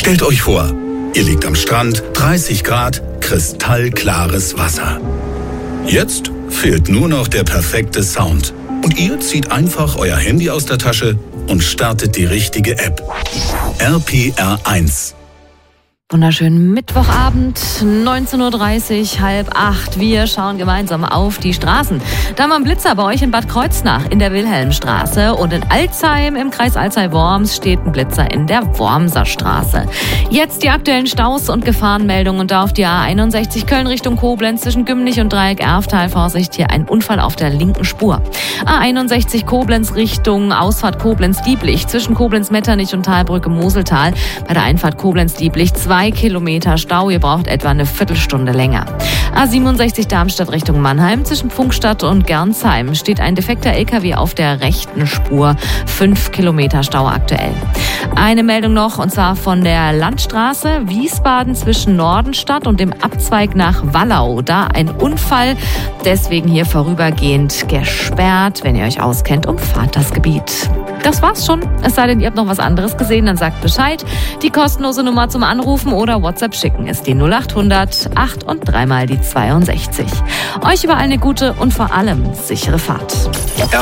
Stellt euch vor, ihr liegt am Strand, 30 Grad, kristallklares Wasser. Jetzt fehlt nur noch der perfekte Sound. Und ihr zieht einfach euer Handy aus der Tasche und startet die richtige App. RPR1. Wunderschönen Mittwochabend, 19:30 Uhr, 7:30. Wir schauen gemeinsam auf die Straßen. Da haben wir einen Blitzer bei euch in Bad Kreuznach in der Wilhelmstraße und in Alzheim im Kreis Alzey-Worms steht ein Blitzer in der Wormser Straße. Jetzt die aktuellen Staus und Gefahrenmeldungen und da auf die A61 Köln Richtung Koblenz zwischen Gümnich und Dreieck Erftal. Vorsicht, hier ein Unfall auf der linken Spur. A61 Koblenz Richtung Ausfahrt Koblenz-Dieblich zwischen Koblenz-Metternich und Talbrücke Moseltal. Bei der Einfahrt Koblenz-Dieblich 2 Kilometer Stau, ihr braucht etwa eine Viertelstunde länger. A67 Darmstadt Richtung Mannheim zwischen Pfungstadt und Gernsheim steht ein defekter LKW auf der rechten Spur. 5 Kilometer Stau aktuell. Eine Meldung noch, und zwar von der Landstraße Wiesbaden zwischen Nordenstadt und dem Abzweig nach Wallau. Da ein Unfall, deswegen hier vorübergehend gesperrt. Wenn ihr euch auskennt, umfahrt das Gebiet. Das war's schon. Es sei denn, ihr habt noch was anderes gesehen, dann sagt Bescheid. Die kostenlose Nummer zum Anrufen oder WhatsApp schicken ist die 0800 8 und 3 mal die 62. Euch überall eine gute und vor allem sichere Fahrt.